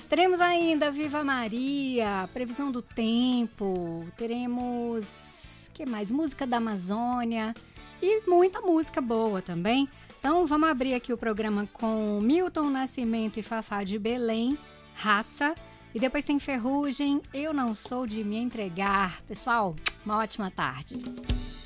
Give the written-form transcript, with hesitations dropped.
Teremos ainda Viva Maria, previsão do tempo, teremos, que mais? Música da Amazônia e muita música boa também. Então vamos abrir aqui o programa com Milton Nascimento e Fafá de Belém, Raça. E depois tem Ferrugem, Eu Não Sou de Me Entregar. Pessoal, uma ótima tarde.